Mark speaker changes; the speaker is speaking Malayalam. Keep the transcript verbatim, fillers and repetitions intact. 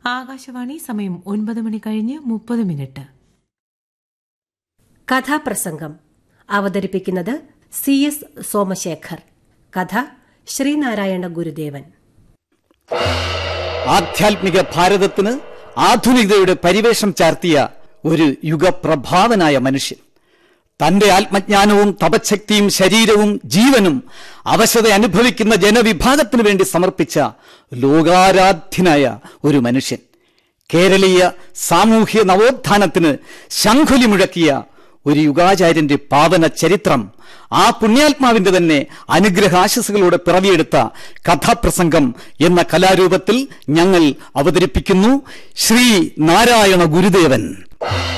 Speaker 1: ആകാശവാണി സമയം ഒൻപത് മണി കഴിഞ്ഞ് മുപ്പത് മിനിറ്റ്.
Speaker 2: കഥാപ്രസംഗം അവതരിപ്പിക്കുന്നത് സി എസ് സോമശേഖർ. കഥ ശ്രീനാരായണ ഗുരുദേവൻ.
Speaker 3: ആധ്യാത്മിക ഭാരതത്തിന് ആധുനികതയുടെ പരിവേഷം ചാർത്തിയ ഒരു യുഗപ്രഭാവനായ മനുഷ്യൻ. തന്റെ ആത്മജ്ഞാനവും തപശക്തിയും ശരീരവും ജീവനും അവശത അനുഭവിക്കുന്ന ജനവിഭാഗത്തിനു വേണ്ടി സമർപ്പിച്ച ലോകാരാധ്യനായ ഒരു മനുഷ്യൻ. കേരളീയ സാമൂഹ്യ നവോത്ഥാനത്തിന് ശംഖുലി മുഴക്കിയ ഒരു യുഗാചാര്യന്റെ പാവന ചരിത്രം ആ പുണ്യാത്മാവിന്റെ തന്നെ അനുഗ്രഹാശസ്സുകളോടെ പിറവിയെടുത്ത കഥാപ്രസംഗം എന്ന കലാരൂപത്തിൽ ഞങ്ങൾ അവതരിപ്പിക്കുന്നു ശ്രീ നാരായണ ഗുരുദേവൻ.